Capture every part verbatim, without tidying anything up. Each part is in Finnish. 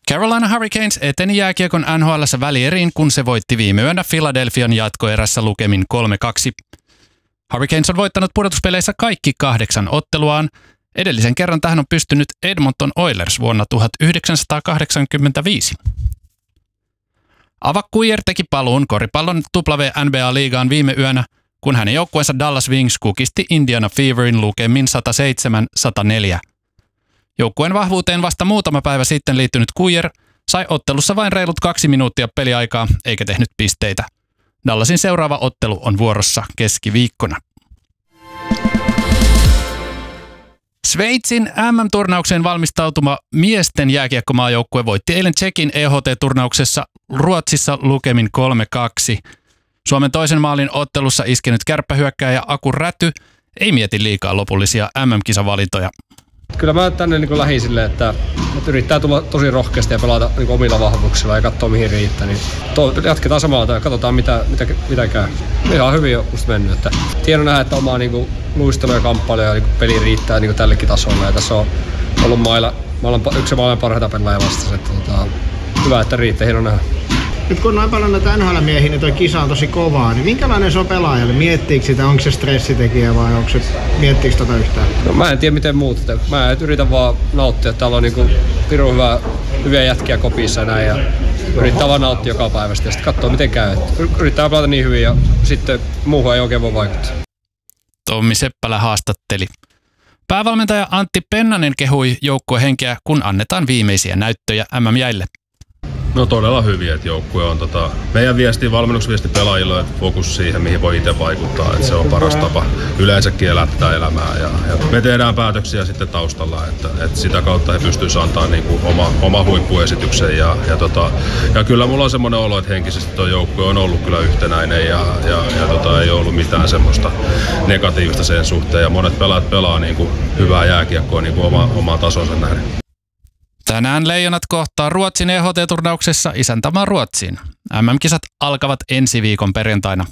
Carolina Hurricanes eteni jääkiekon N H L:ssä välieriin, kun se voitti viime yönä Philadelphian jatkoerässä lukemin kolme kaksi. Hurricanes on voittanut pudotuspeleissä kaikki kahdeksan otteluaan. Edellisen kerran tähän on pystynyt Edmonton Oilers vuonna tuhatyhdeksänsataakahdeksankymmentäviisi. Ava Kuijer teki paluun koripallon W N B A-liigaan viime yönä, kun hänen joukkueensa Dallas Wings kukisti Indiana Feverin lukemin sata seitsemän sata neljä. Joukkueen vahvuuteen vasta muutama päivä sitten liittynyt Kuijer sai ottelussa vain reilut kaksi minuuttia peliaikaa eikä tehnyt pisteitä. Dallasin seuraava ottelu on vuorossa keskiviikkona. Sveitsin M M-turnaukseen valmistautuma miesten jääkiekkomaajoukkue voitti eilen Tšekin E H T-turnauksessa Ruotsissa lukemin kolme kaksi. Suomen toisen maalin ottelussa iskenyt kärppähyökkääjä Aku Räty ei mieti liikaa lopullisia M M-kisavalintoja. Kyllä mä tänne niin lähdin silleen, että, että yrittää tulla tosi rohkeasti ja pelata niin omilla vahvuuksilla ja katsoa mihin riittää. Niin to, jatketaan samalla ja katsotaan mitä, mitä, mitä käy. Ihan hyvin on musta mennyt. Että hieno nähdä, että omaa niin luistelu ja kamppailu ja niin peli riittää niin tällekin tasolla. Ja tässä on ollut mailla, maailman, yksi maailman parhaita pelaajia vastassa. Että, tota, hyvä, että riittää. Hieno nähdä. Nyt kun on noin paljon näitä N H L-miehiä, niin toi kisa on tosi kovaa, niin minkälainen se on pelaajalle? Miettiikö sitä, onko se stressitekijä vai onko se, miettiikö tota yhtään? No, mä en tiedä miten muut. Mä yritän vaan nauttia, että täällä on niinku pirun hyvä, hyviä jätkiä kopissa ja näin. Ja yrittää vaan nauttia joka päivästä ja sitten katsoa miten käy. Yrittää pelata niin hyvin ja sitten muuhun ei oikein voi vaikuttaa. Tommi Seppälä haastatteli. Päävalmentaja Antti Pennanen kehui joukkueen henkeä, kun annetaan viimeisiä näyttöjä M M-jäille. No todella hyviä, että joukkue on tota, meidän viesti, valmennusviesti pelaajille, että fokus siihen, mihin voi itse vaikuttaa, että se on paras tapa yleensäkin elää tätä elämää ja, ja me tehdään päätöksiä sitten taustalla, että, että sitä kautta he pystyisivät antaa niin kuin oma, oma huippuesityksen ja, ja, tota, ja kyllä mulla on semmoinen olo, että henkisesti tuo joukkue on ollut kyllä yhtenäinen ja, ja, ja tota, ei ole ollut mitään semmoista negatiivista sen suhteen ja monet pelaajat pelaa niin kuin hyvää jääkiekkoa niin kuin oma, omaan tasonsa nähden. Tänään Leijonat kohtaa Ruotsin E H T-turnauksessa isäntämaa Ruotsiin. M M-kisat alkavat ensi viikon perjantaina.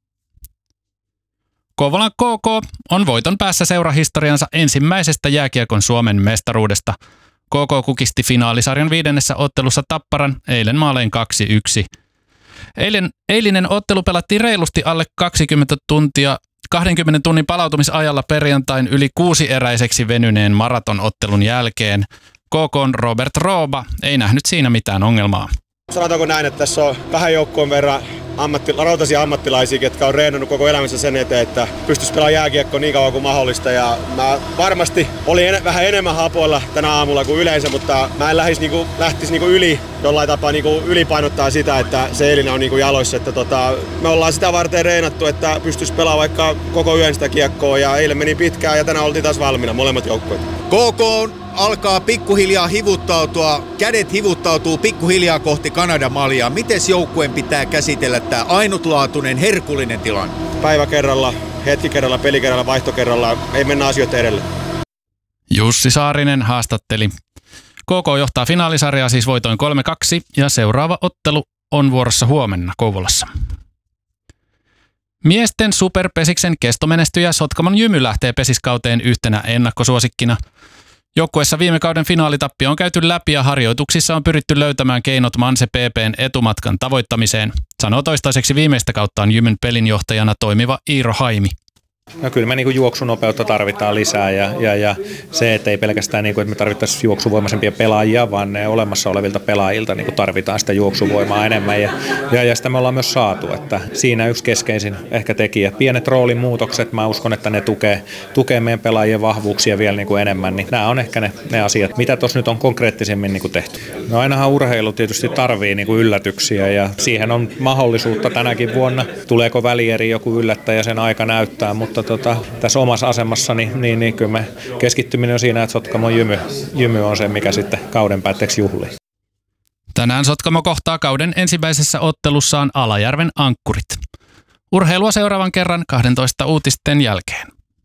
Kouvolan K K on voiton päässä seurahistoriansa ensimmäisestä jääkiekon Suomen mestaruudesta. K K kukisti finaalisarjan viidennessä ottelussa Tapparan eilen maalein kaksi yksi. Eilen, eilinen ottelu pelattiin reilusti alle kaksikymmentä tuntia kaksikymmentä tunnin palautumisajalla perjantain yli kuusieräiseksi venyneen maratonottelun jälkeen. K K:n Robert Rooba ei nähnyt siinä mitään ongelmaa. Sanotaanko näin, että tässä on vähän joukkoon verran ammatti, rautaisia ammattilaisia, jotka on reenannut koko elämänsä sen eteen, että pystyisi pelaamaan jääkiekkoa niin kauan kuin mahdollista. Ja mä varmasti olin en, vähän enemmän hapoilla tänä aamulla kuin yleensä, mutta mä en lähtisi, niinku, lähtisi niinku yli jollain tapaa niinku ylipainottaa sitä, että se eilinen on niinku jaloissa. Että tota, me ollaan sitä varten reenattu, että pystyisi pelaamaan vaikka koko yön sitä kiekkoa ja eilen meni pitkään ja tänään oltiin taas valmiina molemmat joukkueet. K K alkaa pikkuhiljaa hivuttautua, kädet hivuttautuu pikkuhiljaa kohti Kanadan maljaa. Mites joukkueen pitää käsitellä tämä ainutlaatuinen, herkullinen tilanne? Päivä kerralla, hetki kerralla, peli kerralla, vaihto kerralla, ei mennä asioita edelle. Jussi Saarinen haastatteli. K K johtaa finaalisarjaa siis voitoin kolme kaksi ja seuraava ottelu on vuorossa huomenna Kouvolassa. Miesten superpesiksen kestomenestyjä Sotkamon Jymy lähtee pesiskauteen yhtenä ennakkosuosikkina. Joukkueessa viime kauden finaalitappio on käyty läpi ja harjoituksissa on pyritty löytämään keinot Manse P P:n etumatkan tavoittamiseen, sanoo toistaiseksi viimeistä kauttaan Jymyn pelinjohtajana toimiva Iiro Haimi. No kyllä me niin kuin juoksunopeutta tarvitaan lisää ja, ja, ja se, että ei pelkästään niin kuin, että me tarvittaisiin juoksuvoimaisempia pelaajia, vaan ne olemassa olevilta pelaajilta niin kuin tarvitaan sitä juoksuvoimaa enemmän ja, ja, ja sitä me ollaan myös saatu, että siinä yksi keskeisin ehkä tekijä. Pienet roolin muutokset, mä uskon, että ne tukee, tukee meidän pelaajien vahvuuksia vielä niin kuin enemmän, niin nämä on ehkä ne, ne asiat, mitä tuossa nyt on konkreettisemmin niin kuin tehty. No ainahan urheilu tietysti tarvii niin kuin yllätyksiä ja siihen on mahdollisuutta tänäkin vuonna. Tuleeko välieri joku yllättäjä, sen aika näyttää, mutta Tota, tässä omassa asemassani, niin, niin kyllä me keskittyminen on siinä, että Sotkamon jymy, jymy on se, mikä sitten kauden päätteeksi juhlii. Tänään Sotkamo kohtaa kauden ensimmäisessä ottelussaan Alajärven Ankkurit. Urheilua seuraavan kerran kahdentoista uutisten jälkeen.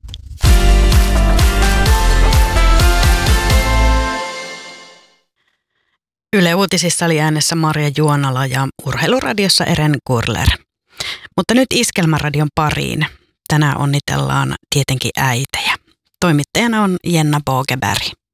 Yle Uutisissa oli äänessä Marja Juonala ja Urheiluradiossa Eren Kurler. Mutta nyt Iskelmäradion pariin. Tänään onnitellaan tietenkin äitejä. Toimittajana on Jenna Bogeberg.